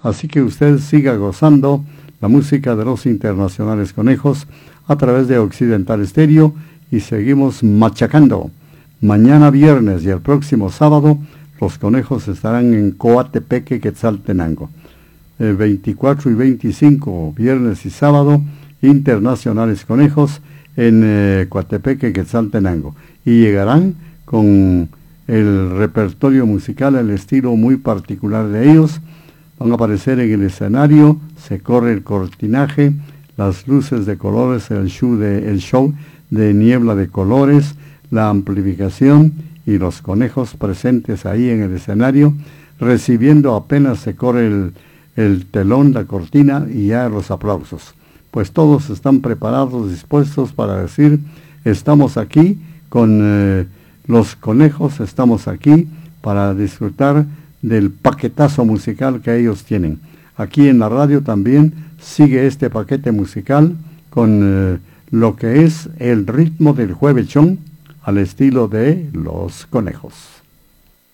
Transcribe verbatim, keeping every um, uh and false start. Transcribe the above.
Así que usted siga gozando la música de los Internacionales Conejos a través de Occidental Estéreo y seguimos machacando. Mañana viernes y el próximo sábado los Conejos estarán en Coatepeque, Quetzaltenango. El veinticuatro y veinticinco, viernes y sábado, Internacionales Conejos en eh, Coatepeque, Quetzaltenango. Y llegarán con el repertorio musical, el estilo muy particular de ellos. Van a aparecer en el escenario, se corre el cortinaje, las luces de colores, el show de, el show de niebla de colores, la amplificación y los conejos presentes ahí en el escenario, recibiendo apenas se corre el, el telón, la cortina y ya los aplausos. Pues todos están preparados, dispuestos para decir, estamos aquí con eh, los conejos, estamos aquí para disfrutar del paquetazo musical que ellos tienen. Aquí en la radio también sigue este paquete musical con eh, lo que es el ritmo del juevechón al estilo de los conejos.